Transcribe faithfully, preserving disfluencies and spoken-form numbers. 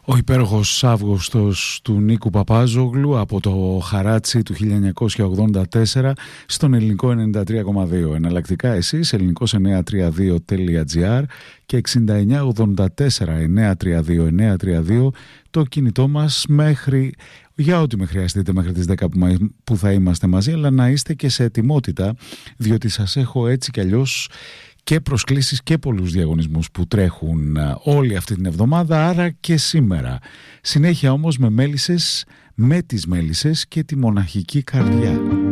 Ο υπέροχος Αύγουστος του Νίκου Παπάζογλου από το Χαράτσι του χίλια εννιακόσια ογδόντα τέσσερα στον ελληνικό ενενήντα τρία κόμμα δύο. Εναλλακτικά εσείς ελληνικός εννιακόσια τριάντα δύο τελεία τζι άρ και εξήντα εννιά ογδόντα τέσσερα εννιακόσια τριάντα δύο εννιακόσια τριάντα δύο το κινητό μας μέχρι, για ό,τι με χρειαστείτε μέχρι τις δέκα που θα είμαστε μαζί, αλλά να είστε και σε ετοιμότητα, διότι σας έχω έτσι κι αλλιώς και προσκλήσεις και πολλούς διαγωνισμούς που τρέχουν όλη αυτή την εβδομάδα, άρα και σήμερα. Συνέχεια όμως με μέλισσες, με τις μέλισσες και τη μοναχική καρδιά.